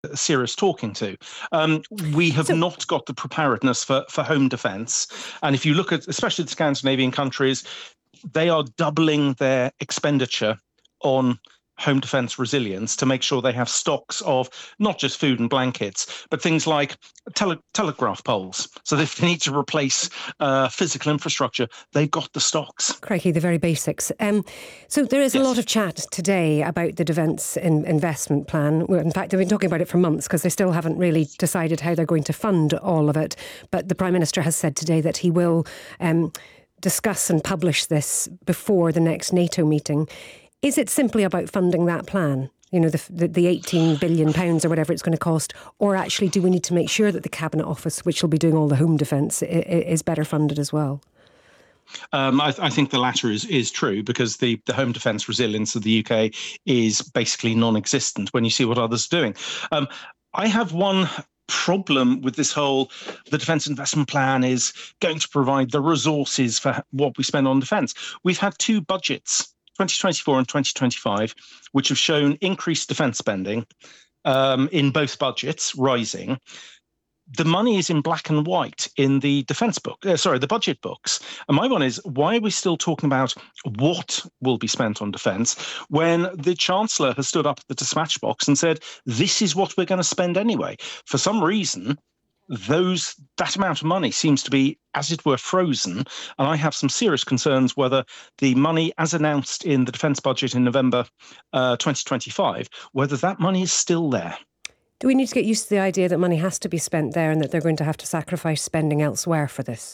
serious talking to. We have not got the preparedness for home defence. And if you look at, especially the Scandinavian countries, they are doubling their expenditure on home defence resilience to make sure they have stocks of not just food and blankets, but things like telegraph poles. So if they need to replace physical infrastructure, they've got the stocks. Crikey, the very basics. So there is a lot of chat today about the defence investment plan. Well, in fact, they've been talking about it for months because they still haven't really decided how they're going to fund all of it. But the Prime Minister has said today that he will discuss and publish this before the next NATO meeting. Is it simply about funding that plan? You know, the 18 billion pounds or whatever it's going to cost? Or actually, do we need to make sure that the Cabinet Office, which will be doing all the home defence, is better funded as well? I think the latter is true, because the home defence resilience of the UK is basically non-existent when you see what others are doing. I have one problem with this whole, the defence investment plan is going to provide the resources for what we spend on defence. We've had two budgets, 2024 and 2025, which have shown increased defence spending in both budgets, rising. The money is in black and white in the the budget books. And my one is, why are we still talking about what will be spent on defence when the Chancellor has stood up at the dispatch box and said, this is what we're going to spend anyway? For some reason, that amount of money seems to be, as it were, frozen. And I have some serious concerns whether the money, as announced in the defence budget in November 2025, whether that money is still there. Do we need to get used to the idea that money has to be spent there and that they're going to have to sacrifice spending elsewhere for this?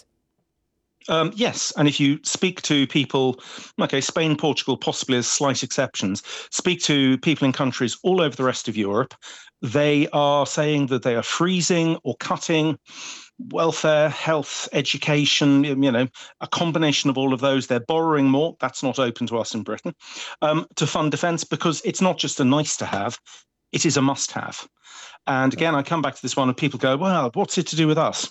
Yes, and if you speak to people, Spain, Portugal, possibly as slight exceptions, speak to people in countries all over the rest of Europe, they are saying that they are freezing or cutting welfare, health, education, a combination of all of those. They're borrowing more. That's not open to us in Britain, to fund defence, because it's not just a nice to have, it is a must have. And again, I come back to this one and people go, well, what's it to do with us?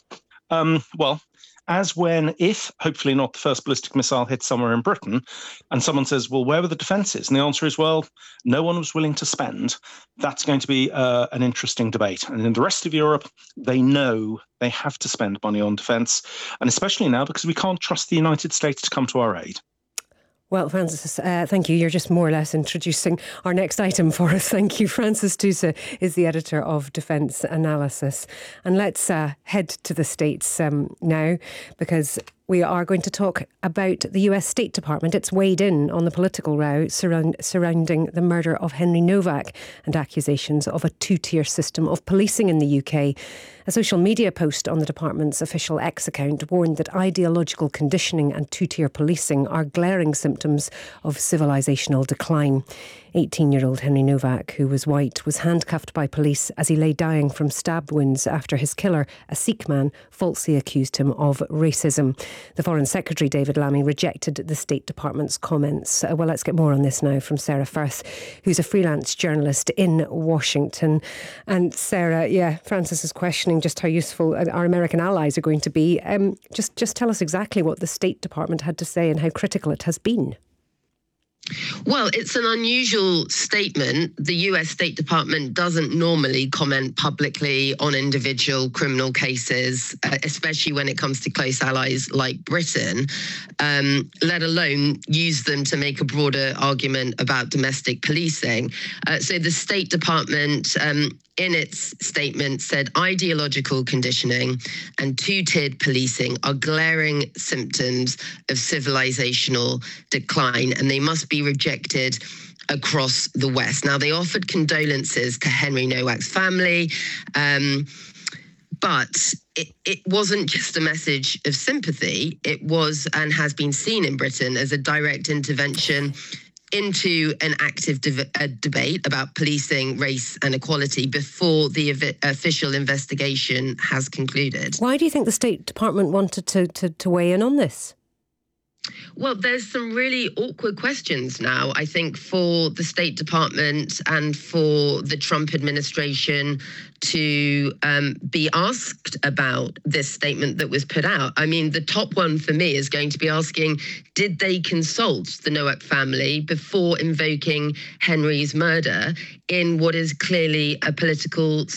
If, hopefully not the first ballistic missile hits somewhere in Britain, and someone says, well, where were the defences? And the answer is, well, no one was willing to spend. That's going to be an interesting debate. And in the rest of Europe, they know they have to spend money on defence, and especially now because we can't trust the United States to come to our aid. Well, Francis, thank you. You're just more or less introducing our next item for us. Thank you. Francis Tusa is the editor of Defence Analysis. And let's head to the States now, because we are going to talk about the US State Department. It's weighed in on the political row surrounding the murder of Henry Novak and accusations of a two-tier system of policing in the UK. A social media post on the department's official X account warned that ideological conditioning and two-tier policing are glaring symptoms of civilisational decline. 18-year-old Henry Novak, who was white, was handcuffed by police as he lay dying from stab wounds after his killer, a Sikh man, falsely accused him of racism. The Foreign Secretary, David Lammy, rejected the State Department's comments. Well, let's get more on this now from Sarah Firth, who's a freelance journalist in Washington. And Sarah, Francis is questioning just how useful our American allies are going to be. Just tell us exactly what the State Department had to say and how critical it has been. Well, it's an unusual statement. The US State Department doesn't normally comment publicly on individual criminal cases, especially when it comes to close allies like Britain, let alone use them to make a broader argument about domestic policing. So the State Department, in its statement, said ideological conditioning and two-tiered policing are glaring symptoms of civilizational decline, and they must be rejected across the West. Now, they offered condolences to Henry Novak's family, but it wasn't just a message of sympathy. It was, and has been seen in Britain, as a direct intervention into an active debate about policing, race and equality before the official investigation has concluded. Why do you think the State Department wanted to weigh in on this? Well, there's some really awkward questions now, I think, for the State Department and for the Trump administration to be asked about this statement that was put out. I mean, the top one for me is going to be asking, did they consult the Nowak family before invoking Henry's murder in what is clearly a political